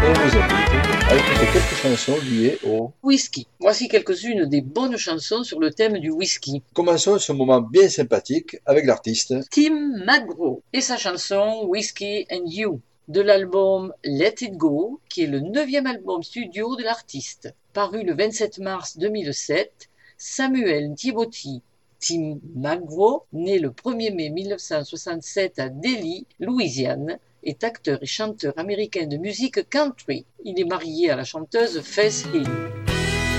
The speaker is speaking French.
et on vous invite à écouter quelques chansons liées au whisky. Voici quelques-unes des bonnes chansons sur le thème du whisky. Commençons ce moment bien sympathique avec l'artiste Tim McGraw et sa chanson Whiskey and You de l'album Let It Go, qui est le 9e album studio de l'artiste. Paru le 27 mars 2007, Samuel Thibauty Tim McGraw, né le 1er mai 1967 à Delhi, Louisiane, est acteur et chanteur américain de musique country. Il est marié à la chanteuse Faith Hill.